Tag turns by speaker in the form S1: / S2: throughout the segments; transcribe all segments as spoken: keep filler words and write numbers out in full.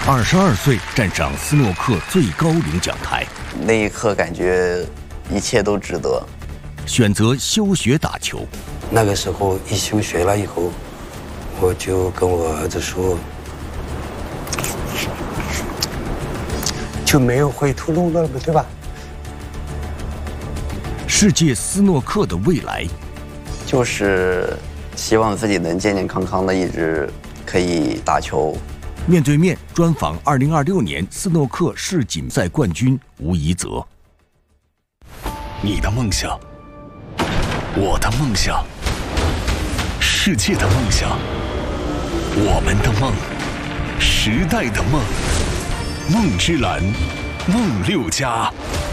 S1: 二十二岁站上斯诺克最高领奖台，
S2: 那一刻感觉一切都值得。
S1: 选择休学打球。
S3: 那个时候一休学了以后，我就跟我儿子说，就没有回头路了，对吧？
S1: 世界斯诺克的未来，
S2: 就是希望自己能健健康康的一直可以打球。
S1: 面对面专访二零二六年斯诺克世锦赛冠军吴怡泽。
S4: 你的梦想，我的梦想，世界的梦想，我们的梦，时代的梦，梦之蓝，梦六家。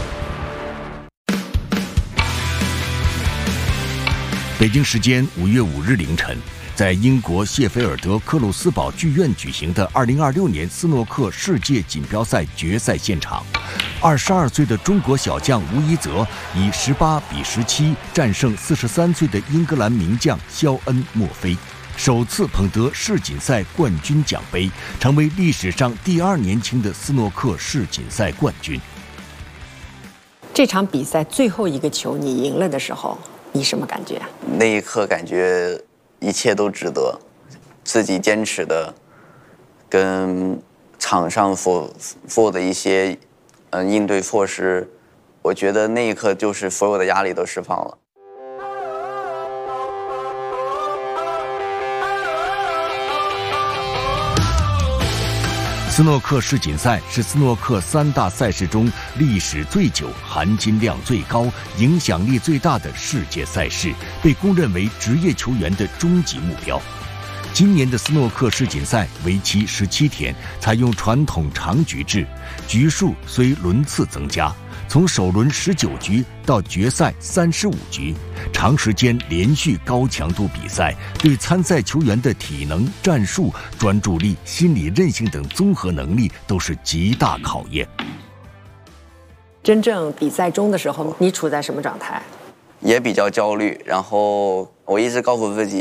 S1: 北京时间五月五日凌晨，在英国谢菲尔德克鲁斯堡剧院举行的二零二六年斯诺克世界锦标赛决赛现场，二十二岁的中国小将吴怡泽以十八比十七战胜四十三岁的英格兰名将肖恩·墨菲，首次捧得世锦赛冠军奖杯，成为历史上第二年轻的斯诺克世锦赛冠军。
S5: 这场比赛最后一个球你赢了的时候，你什么感觉啊？
S2: 那一刻感觉一切都值得，自己坚持的，跟场上所做的一些嗯应对措施，我觉得那一刻就是所有的压力都释放了。
S1: 斯诺克世锦赛是斯诺克三大赛事中历史最久、含金量最高、影响力最大的世界赛事，被公认为职业球员的终极目标。今年的斯诺克世锦赛为期十七天，采用传统长局制，局数虽轮次增加，从首轮十九局到决赛三十五局，长时间连续高强度比赛，对参赛球员的体能、战术、专注力、心理韧性等综合能力都是极大考验。
S5: 真正比赛中的时候，你处在什么状态？
S2: 也比较焦虑，然后我一直告诉自己